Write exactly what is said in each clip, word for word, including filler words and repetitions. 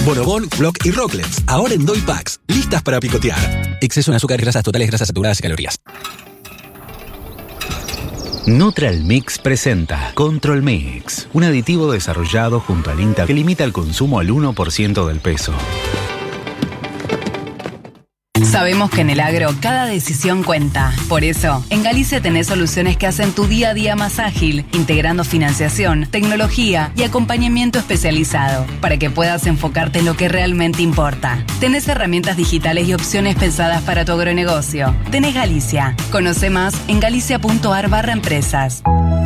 Bonobón, Block y Rocklets, ahora en Doy Packs, listas para picotear. Exceso en azúcar, grasas totales, grasas saturadas y calorías. Neutral Mix presenta Control Mix, un aditivo desarrollado junto al INTA que limita el consumo al uno por ciento del peso. Sabemos que en el agro cada decisión cuenta. Por eso, en Galicia tenés soluciones que hacen tu día a día más ágil, integrando financiación, tecnología y acompañamiento especializado, para que puedas enfocarte en lo que realmente importa. Tenés herramientas digitales y opciones pensadas para tu agronegocio. Tenés Galicia. Conoce más en galicia.ar barra empresas.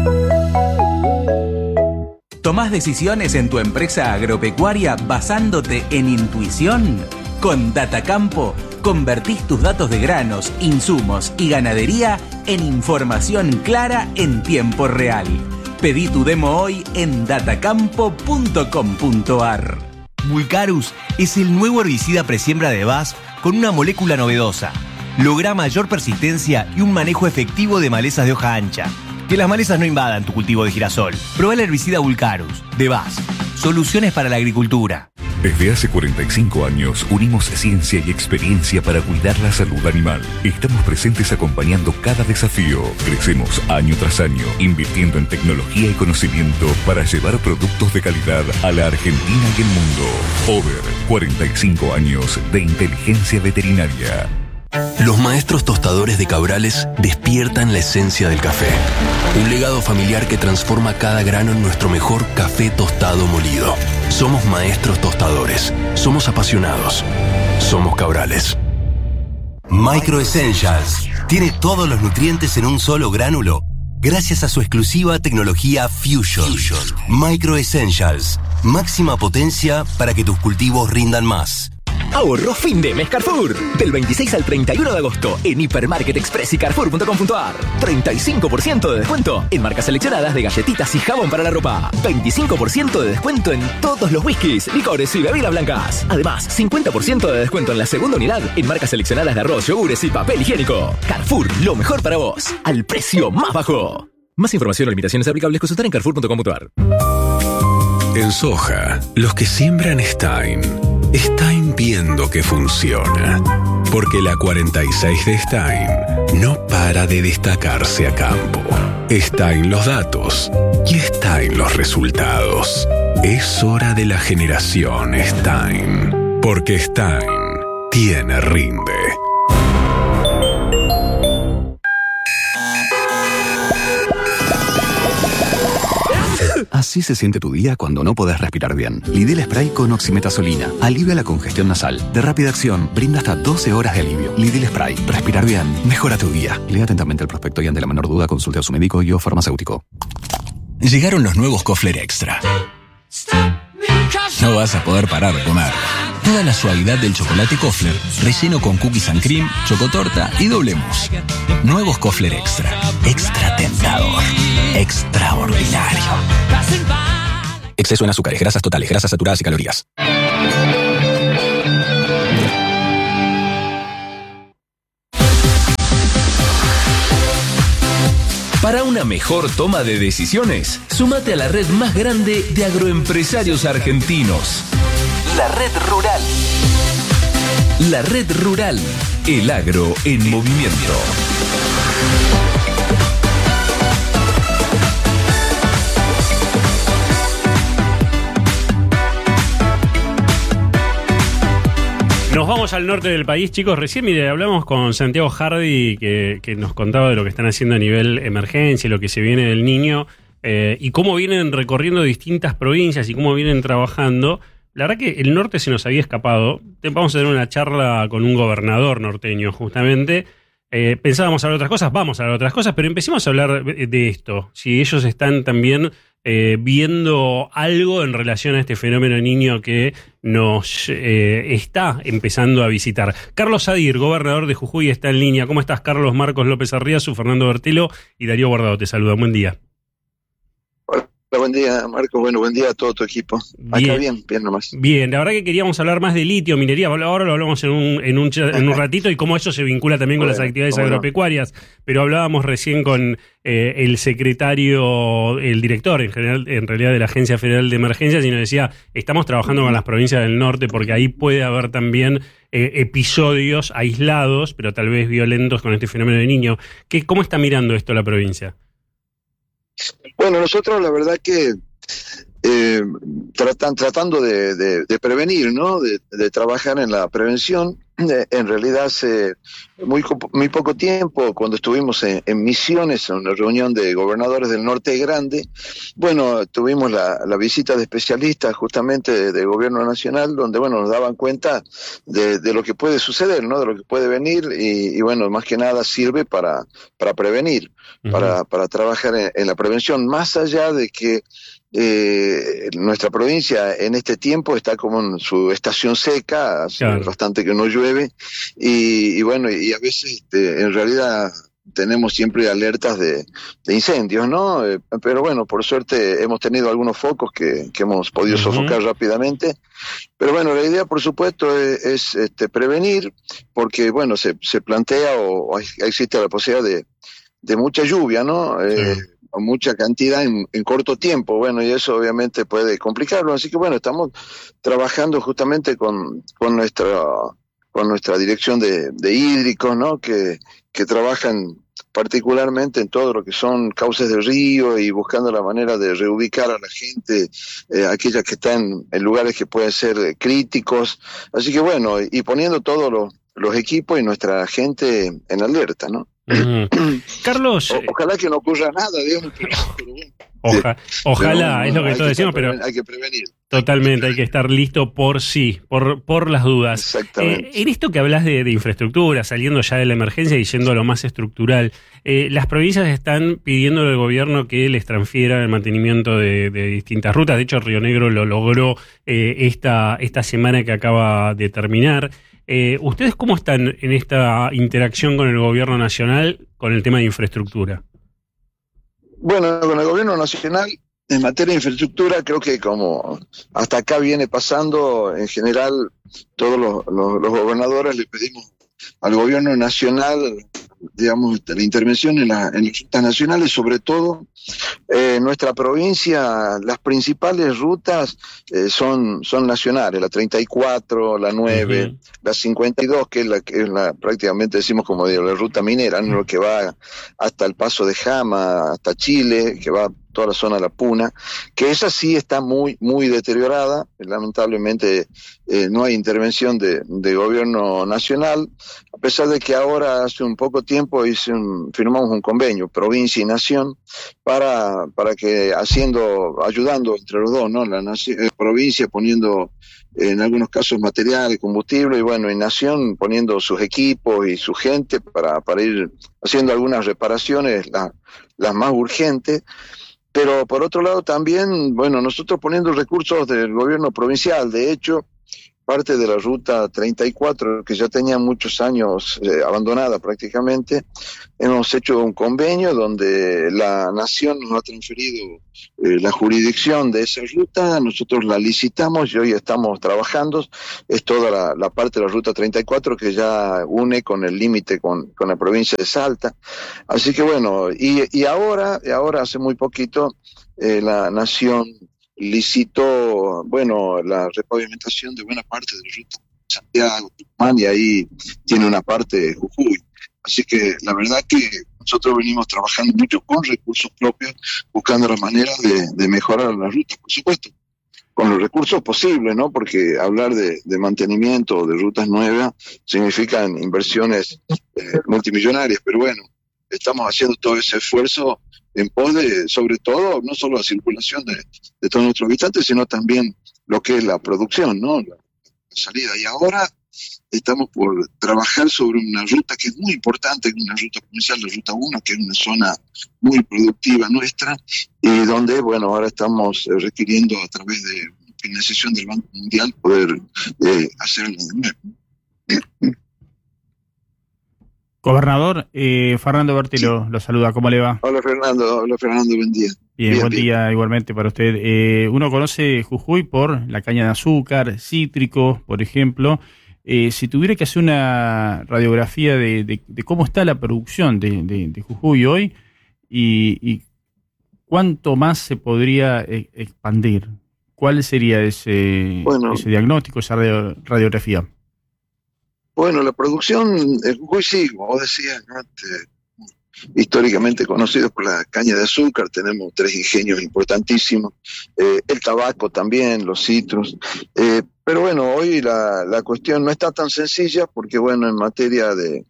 ¿Tomás decisiones en tu empresa agropecuaria basándote en intuición? Con Datacampo, convertís tus datos de granos, insumos y ganadería en información clara en tiempo real. Pedí tu demo hoy en datacampo punto com punto ar. Vulcarus es el nuevo herbicida presiembra de B A S F con una molécula novedosa. Logra mayor persistencia y un manejo efectivo de malezas de hoja ancha. Que las malezas no invadan tu cultivo de girasol. Probá el herbicida Vulcarus de B A S F. Soluciones para la agricultura. Desde hace cuarenta y cinco años unimos ciencia y experiencia para cuidar la salud animal. Estamos presentes acompañando cada desafío. Crecemos año tras año, invirtiendo en tecnología y conocimiento para llevar productos de calidad a la Argentina y el mundo. Over, cuarenta y cinco años de inteligencia veterinaria. Los maestros tostadores de Cabrales despiertan la esencia del café. Un legado familiar que transforma cada grano en nuestro mejor café tostado molido. Somos maestros tostadores. Somos apasionados. Somos Cabrales. Micro Essentials tiene todos los nutrientes en un solo gránulo gracias a su exclusiva tecnología Fusion. Fusion. Micro Essentials. Máxima potencia para que tus cultivos rindan más. Ahorro fin de mes Carrefour. Del veintiséis al treinta y uno de agosto en Hipermarket Express y Carrefour punto com punto ar. treinta y cinco por ciento de descuento en marcas seleccionadas de galletitas y jabón para la ropa. veinticinco por ciento de descuento en todos los whiskies, licores y bebidas blancas. Además, cincuenta por ciento de descuento en la segunda unidad en marcas seleccionadas de arroz, yogures y papel higiénico. Carrefour, lo mejor para vos. Al precio más bajo. Más información o limitaciones aplicables consultar en carrefour punto com punto ar. En soja, los que siembran Stein, Stein viendo que funciona. Porque la cuarenta y seis de Stein no para de destacarse a campo. Stein los datos y Stein los resultados. Es hora de la generación Stein. Porque Stein tiene rinde. Así se siente tu día cuando no podés respirar bien. Lidl Spray con oximetazolina. Alivia la congestión nasal. De rápida acción, brinda hasta doce horas de alivio. Lidl Spray. Respirar bien. Mejora tu día. Lea atentamente el prospecto y ante la menor duda consulte a su médico y o farmacéutico. Llegaron los nuevos Kofler Extra. No vas a poder parar de comer. Toda la suavidad del chocolate Kofler, relleno con cookies and cream, chocotorta y doble mousse. Nuevos Kofler Extra. Extra tentador. Extraordinario. Exceso en azúcares, grasas totales, grasas saturadas y calorías. Para una mejor toma de decisiones, súmate a la red más grande de agroempresarios argentinos. La Red Rural. La Red Rural. El agro en movimiento. Nos vamos al norte del país, chicos. Recién, mire, hablamos con Santiago Hardy, que, que nos contaba de lo que están haciendo a nivel emergencia, lo que se viene del Niño, eh, y cómo vienen recorriendo distintas provincias y cómo vienen trabajando. La verdad que el norte se nos había escapado. Vamos a tener una charla con un gobernador norteño, justamente. Eh, pensábamos hablar de otras cosas, vamos a hablar de otras cosas, pero empecemos a hablar de esto. Si ellos están también eh, viendo algo en relación a este fenómeno Niño que nos eh, está empezando a visitar. Carlos Sadir, gobernador de Jujuy, está en línea. ¿Cómo estás, Carlos? Marcos López Arriazu, Fernando Bertelo y Darío Guardado te saludan. Buen día. Buen día, Marco. Bueno, buen día a todo tu equipo. Bien. Acá bien, bien nomás. Bien, la verdad que queríamos hablar más de litio, minería, ahora lo hablamos en un, en un, en un ratito y cómo eso se vincula también con bueno, las actividades agropecuarias, no. Pero hablábamos recién con eh, el secretario, el director en general, en realidad de la Agencia Federal de Emergencias, y nos decía, estamos trabajando con las provincias del norte porque ahí puede haber también eh, episodios aislados, pero tal vez violentos con este fenómeno de niño. ¿Qué, ¿Cómo está mirando esto la provincia? Bueno, nosotros la verdad que eh, tratan, tratando de, de, de prevenir, ¿no? De, de trabajar en la prevención. Eh, en realidad hace muy, muy poco tiempo, cuando estuvimos en, en Misiones, en una reunión de gobernadores del norte grande, bueno, tuvimos la, la visita de especialistas justamente de, de gobierno nacional, donde, bueno, nos daban cuenta de, de lo que puede suceder, ¿no? De lo que puede venir y, y bueno, más que nada sirve para, para prevenir, uh-huh. para, para trabajar en, en la prevención, más allá de que Eh, nuestra provincia en este tiempo está como en su estación seca, hace claro. bastante que no llueve y, y bueno, y a veces este, en realidad tenemos siempre alertas de, de incendios, ¿no? Eh, pero bueno, por suerte hemos tenido algunos focos que, que hemos podido uh-huh. sofocar rápidamente. Pero bueno, la idea, por supuesto, es, es este, prevenir, porque bueno, se, se plantea o, o existe la posibilidad de, de mucha lluvia, ¿no? Eh, sí. mucha cantidad en, en corto tiempo, bueno, y eso obviamente puede complicarlo, así que bueno, estamos trabajando justamente con, con nuestra con nuestra dirección de, de hídricos, ¿no? Que, que trabajan particularmente en todo lo que son cauces de río y buscando la manera de reubicar a la gente, eh, aquellas que están en lugares que pueden ser eh, críticos, así que bueno, y poniendo todos los, los equipos y nuestra gente en alerta, ¿no? Mm. Carlos, o, ojalá que no ocurra nada, digamos, pero, pero bueno. Oja, ojalá, pero, es lo que todos decimos, pero hay que prevenir. Totalmente, hay que estar listo por sí, por, por las dudas. Exactamente. Eh, en esto que hablas de, de infraestructura, saliendo ya de la emergencia y yendo a lo más estructural, eh, las provincias están pidiendo al gobierno que les transfiera el mantenimiento de, de distintas rutas. De hecho, Río Negro lo logró eh, esta, esta semana que acaba de terminar. Eh, ¿Ustedes cómo están en esta interacción con el gobierno nacional con el tema de infraestructura? Bueno, con el gobierno nacional, en materia de infraestructura, creo que como hasta acá viene pasando, en general, todos los, los, los gobernadores le pedimos al gobierno nacional, digamos, la intervención en, la, en las rutas nacionales, sobre todo eh, en nuestra provincia, las principales rutas eh, son, son nacionales, la treinta y cuatro, la nueve, uh-huh. la cincuenta y dos, que es la que es la, prácticamente decimos como digo, la ruta minera, ¿no? Lo que va hasta el Paso de Jama, hasta Chile, que va toda la zona de la Puna, que esa sí está muy, muy deteriorada, lamentablemente eh, no hay intervención de, de gobierno nacional, a pesar de que ahora hace un poco tiempo hice un, firmamos un convenio, provincia y nación, para, para que haciendo, ayudando entre los dos, ¿no? La nación, eh, provincia poniendo en algunos casos material, combustible, y bueno, y nación poniendo sus equipos y su gente para, para ir haciendo algunas reparaciones, la, las más urgentes. Pero por otro lado también, bueno, nosotros poniendo recursos del gobierno provincial, de hecho, parte de la ruta treinta y cuatro, que ya tenía muchos años eh, abandonada prácticamente, hemos hecho un convenio donde la nación nos ha transferido eh, la jurisdicción de esa ruta, nosotros la licitamos y hoy estamos trabajando, es toda la, la parte de la ruta treinta y cuatro que ya une con el límite con, con la provincia de Salta, así que bueno, y, y ahora, y ahora hace muy poquito, eh, la nación licitó, bueno, la repavimentación de buena parte de la ruta de Santiago, Tucumán, y ahí tiene una parte de Jujuy. Así que la verdad que nosotros venimos trabajando mucho con recursos propios, buscando las maneras de, de mejorar la ruta, por supuesto, con los recursos posibles, ¿no? Porque hablar de, de mantenimiento de rutas nuevas significan inversiones eh, multimillonarias, pero bueno, estamos haciendo todo ese esfuerzo en pos de, sobre todo, no solo la circulación de, de todos nuestros habitantes, sino también lo que es la producción, ¿no? La, la salida. Y ahora estamos por trabajar sobre una ruta que es muy importante, una ruta comercial, la ruta uno, que es una zona muy productiva nuestra, y donde, bueno, ahora estamos requiriendo a través de financiación del Banco Mundial poder eh, hacerlo de nuevo. Gobernador, eh, Fernando Berti Sí. lo, lo saluda, ¿cómo le va? Hola Fernando, hola Fernando, buen día. Bien, Bien, buen bien. día igualmente para usted. Eh, uno conoce Jujuy por la caña de azúcar, cítricos, por ejemplo. Eh, si tuviera que hacer una radiografía de, de, de cómo está la producción de, de, de Jujuy hoy y, y cuánto más se podría eh, expandir, ¿cuál sería ese, Bueno. ese diagnóstico, esa radio- radiografía? Bueno, la producción en Jujuy sí, como vos decías, ¿no? Este, históricamente conocidos por la caña de azúcar, tenemos tres ingenios importantísimos, eh, el tabaco también, los citrus, eh, pero bueno, hoy la, la cuestión no está tan sencilla porque bueno, en materia de,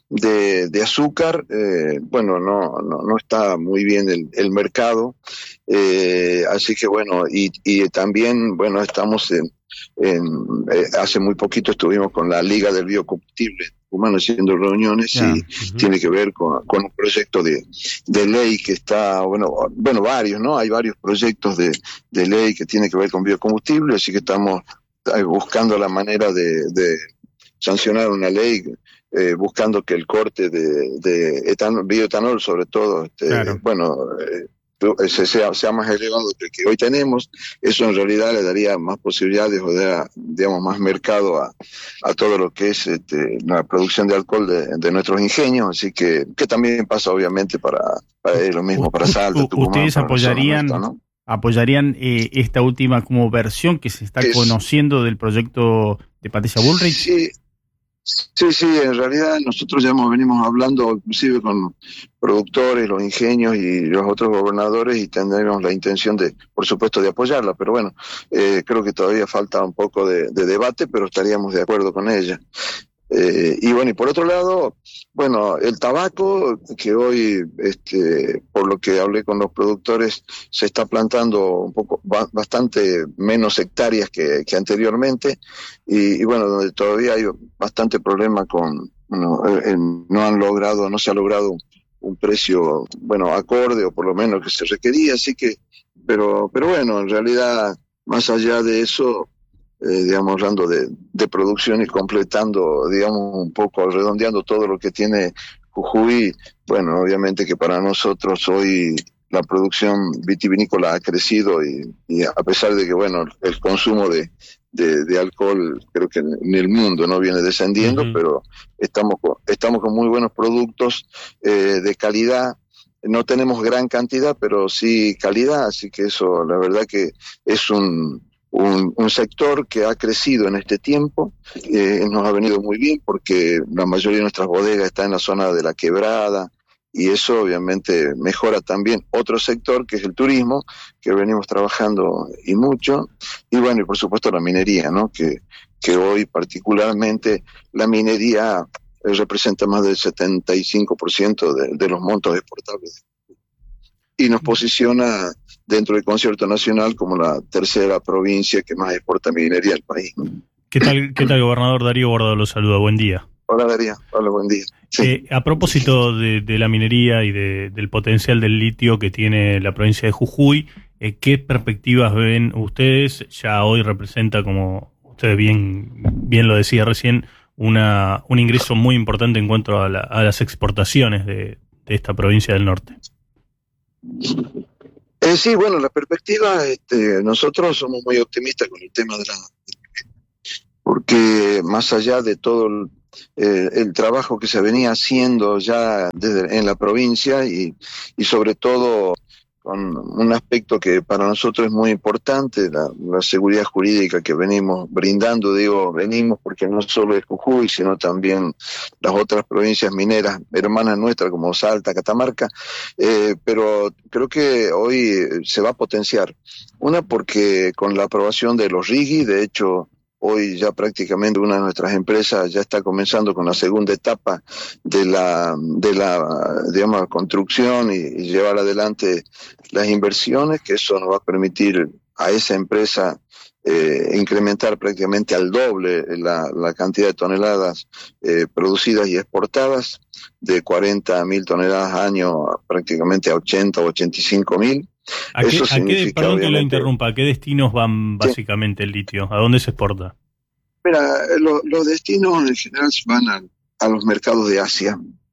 de, de azúcar, eh, bueno, no, no, no está muy bien el, el mercado, eh, así que bueno, y, y también, bueno, estamos en, en eh, hace muy poquito estuvimos con la Liga del Biocombustible Humano haciendo reuniones Ya. y Ujú. tiene que ver con, con un proyecto de, de ley que está, bueno, bueno, varios, ¿no? Hay varios proyectos de, de ley que tiene que ver con biocombustible, así que estamos eh, buscando la manera de, de sancionar una ley, eh, buscando que el corte de, de etanol, bioetanol, sobre todo, este, Claro. bueno, eh, se- sea, sea más elevado que el que hoy tenemos. Eso en realidad le daría más posibilidades o da, digamos, más mercado a, a todo lo que es este, la producción de alcohol de, de nuestros ingenios, así que, que también pasa obviamente para, para eh, lo mismo para U- Salta, u- Tucumán, ¿Ustedes para la zona apoyarían, nuestra, ¿no? apoyarían eh, esta última como versión que se está Es- conociendo del proyecto de Patricia Bullrich? Sí, sí, sí, en realidad nosotros ya hemos, venimos hablando inclusive con productores, los ingenios y los otros gobernadores y tendremos la intención de, por supuesto, de apoyarla, pero bueno, eh, creo que todavía falta un poco de, de debate, pero estaríamos de acuerdo con ella. Eh, y bueno, y por otro lado, bueno, el tabaco, que hoy, este, por lo que hablé con los productores, se está plantando un poco, ba- bastante menos hectáreas que, que anteriormente, y, y bueno, donde todavía hay bastante problema con, bueno, eh, eh, no han logrado, no se ha logrado un, un precio, bueno, acorde, o por lo menos que se requería, así que, pero, pero bueno, en realidad, más allá de eso, eh, digamos, hablando de, de producción y completando, digamos, un poco, redondeando todo lo que tiene Jujuy, bueno, obviamente que para nosotros hoy la producción vitivinícola ha crecido y, y a pesar de que, bueno, el consumo de, de, de alcohol creo que en el mundo no viene descendiendo, Ujú. pero estamos con, estamos con muy buenos productos eh, de calidad. No tenemos gran cantidad, pero sí calidad, así que eso, la verdad que es un, un, un sector que ha crecido en este tiempo, eh, nos ha venido muy bien porque la mayoría de nuestras bodegas está en la zona de la quebrada y eso obviamente mejora también otro sector que es el turismo, que venimos trabajando y mucho, y bueno, y por supuesto la minería, ¿no? Que, que hoy particularmente la minería eh, representa más del setenta y cinco por ciento de, de los montos exportables y nos posiciona dentro del concierto nacional como la tercera provincia que más exporta minería al país. ¿Qué tal, qué tal, gobernador? Darío Guardado lo saluda, buen día. Hola Darío, hola, buen día. Sí. Eh, a propósito de, de la minería y de, del potencial del litio que tiene la provincia de Jujuy, eh, ¿qué perspectivas ven ustedes? Ya hoy representa, como usted bien, bien lo decía recién, una, un ingreso muy importante en cuanto a, la, a las exportaciones de, de esta provincia del norte. Eh, sí, bueno, la perspectiva, este, nosotros somos muy optimistas con el tema de la... Porque más allá de todo el, eh, el trabajo que se venía haciendo ya desde, en la provincia y, y sobre todo con un aspecto que para nosotros es muy importante, la, la seguridad jurídica que venimos brindando, digo, venimos porque no solo es Jujuy, sino también las otras provincias mineras hermanas nuestras como Salta, Catamarca, eh, pero creo que hoy se va a potenciar. Una porque con la aprobación de los RIGI, de hecho, hoy ya prácticamente una de nuestras empresas ya está comenzando con la segunda etapa de la, de la digamos, construcción y, y llevar adelante las inversiones, que eso nos va a permitir a esa empresa eh, incrementar prácticamente al doble la, la cantidad de toneladas eh, producidas y exportadas, de cuarenta mil toneladas al año prácticamente a ochenta o ochenta y cinco mil. ¿A qué, Eso a qué, significa, perdón que lo obviamente, interrumpa, ¿a qué destinos van básicamente el litio? ¿A dónde se exporta? Mira, lo, los destinos en general van a, a los mercados de Asia.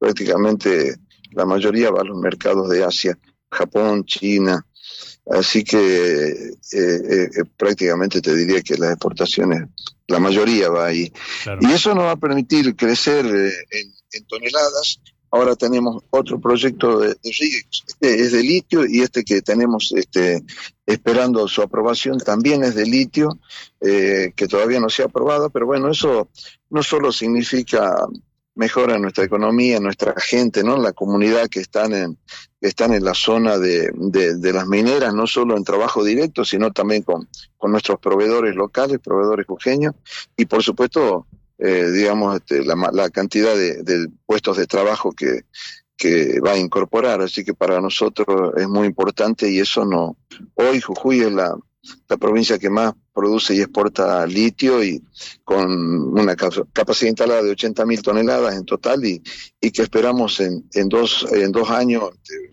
prácticamente la mayoría va a los mercados de Asia, Japón, China, así que eh, eh, prácticamente te diría que las exportaciones, la mayoría va ahí. Claro. Y eso nos va a permitir crecer eh, en, en toneladas. Ahora tenemos otro proyecto de, de RIGEX, este es de litio, y este que tenemos este, esperando su aprobación también es de litio, eh, que todavía no se ha aprobado, pero bueno, eso no solo significa mejora en nuestra economía, en nuestra gente, ¿no? La comunidad que están en, que están en la zona de, de, de las mineras, no solo en trabajo directo, sino también con, con nuestros proveedores locales, proveedores jujeños, y por supuesto, eh, digamos, este, la, la cantidad de, de puestos de trabajo que, que va a incorporar, así que para nosotros es muy importante, y eso no, hoy Jujuy es la, la provincia que más produce y exporta litio, y con una capacidad instalada de ochenta mil toneladas en total, y, y que esperamos en, en, dos, en dos años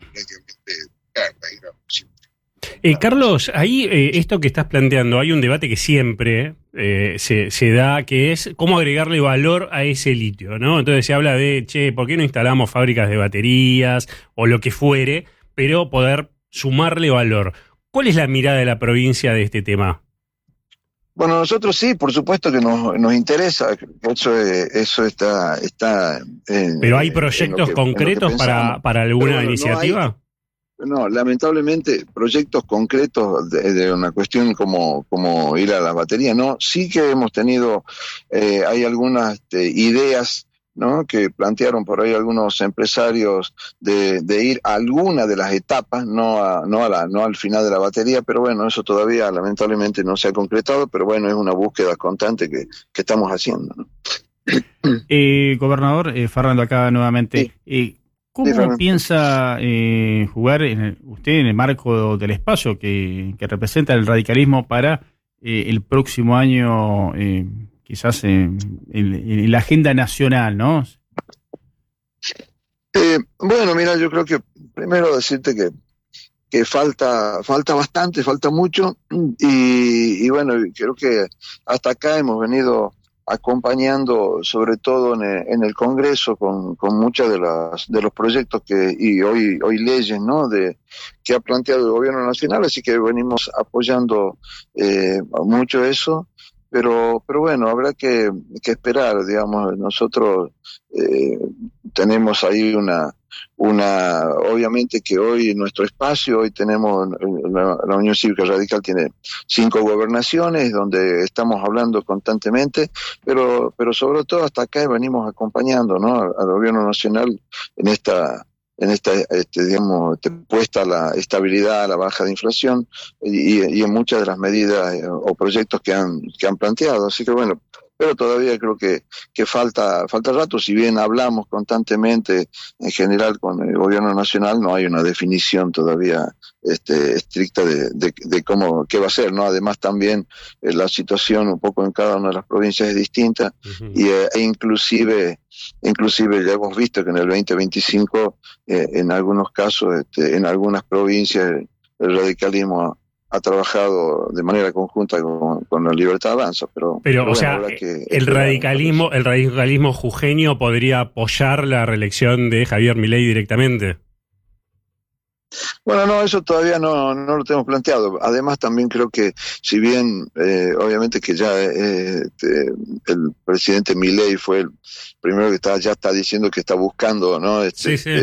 eh, Carlos, ahí eh, esto que estás planteando, hay un debate que siempre eh, se, se da, que es cómo agregarle valor a ese litio, ¿no? Entonces se habla de, che, ¿por qué no instalamos fábricas de baterías o lo que fuere, pero poder sumarle valor? ¿Cuál es la mirada de la provincia de este tema? Bueno, nosotros sí, por supuesto que nos, nos interesa, eso, eso está... está en, ¿Pero hay proyectos que, concretos para, para alguna bueno, iniciativa? No, hay, no, lamentablemente proyectos concretos de, de una cuestión como, como ir a las baterías, no, sí que hemos tenido, eh, hay algunas este, ideas, ¿no?, que plantearon por ahí algunos empresarios de, de ir a alguna de las etapas, no, a, no, a la, no al final de la batería, pero bueno, eso todavía lamentablemente no se ha concretado, pero bueno, es una búsqueda constante que, que estamos haciendo, ¿no? Eh, gobernador, eh, Fernando acá nuevamente, sí. eh, ¿cómo sí, piensa eh, jugar en el, usted en el marco del espacio que, que representa el radicalismo para eh, el próximo año, eh, quizás en, en, en la agenda nacional, ¿no? Eh, bueno, mira, yo creo que primero decirte que, que falta, falta bastante, falta mucho, y, y bueno, creo que hasta acá hemos venido acompañando, sobre todo en el, en el Congreso, con, con muchas de las de los proyectos que y hoy hoy leyes, ¿no?, de que ha planteado el Gobierno Nacional, así que venimos apoyando eh, mucho eso. Pero, pero bueno, habrá que, que esperar, digamos, nosotros eh, tenemos ahí una, una, obviamente que hoy nuestro espacio, hoy tenemos, la, la Unión Cívica Radical tiene cinco gobernaciones donde estamos hablando constantemente, pero, pero sobre todo hasta acá venimos acompañando, ¿no?, al, al Gobierno Nacional en esta, en esta, este, digamos, puesta la estabilidad, la baja de inflación y, y en muchas de las medidas eh, o proyectos que han, que han planteado. Así que bueno, pero todavía creo que, que falta, falta rato, si bien hablamos constantemente en general con el Gobierno Nacional, no hay una definición todavía este, estricta de, de, de cómo, qué va a ser, ¿no? Además también eh, la situación un poco en cada una de las provincias es distinta, uh-huh. y, eh, e inclusive, inclusive ya hemos visto que en el veinte veinticinco, eh, en algunos casos, este, en algunas provincias, el radicalismo ha trabajado de manera conjunta con, con la Libertad Avanza, pero, pero, pero o bueno, sea, que el radicalismo, el radicalismo jujeño podría apoyar la reelección de Javier Milei directamente. Bueno, no, eso todavía no, no lo tenemos planteado. Además, también creo que, si bien, eh, obviamente que ya eh, este, el presidente Milei fue el primero que está, ya está diciendo que está buscando, ¿no? Este, sí, sí.